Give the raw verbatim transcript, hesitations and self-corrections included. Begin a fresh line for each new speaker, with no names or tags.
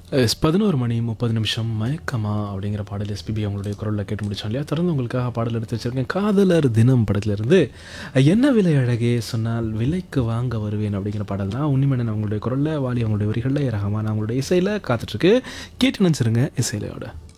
S பதினொரு மணி முப்பது நிமிஷம் மயக்கமா அப்படிங்கிற பாடல் எஸ்பிபி அவங்களுடைய குரலில் கேட்டு முடிச்சோம் இல்லையா? தொடர்ந்து உங்களுக்காக பாடல் எடுத்து வச்சிருக்கேன். காதலர் தினம் படத்திலிருந்து என்ன விலை அழகே சொன்னால் விலைக்கு வாங்க வருவேன் அப்படிங்கிற பாடல் தான். உன்னிமேனன் அவங்களுடைய குரலில், வாலி அவங்களுடைய வரிகளில், ரஹமான் அவங்களுடைய இசையில் காத்துட்ருக்கு. கேட்டு நினச்சிருங்க இசையிலையோட.